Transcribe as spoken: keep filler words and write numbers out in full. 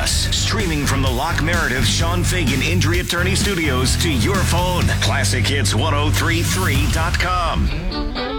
Plus, streaming from the Lock Meredith Sean Fagan Injury Attorney Studios to your phone. classic hits ten thirty-three dot com.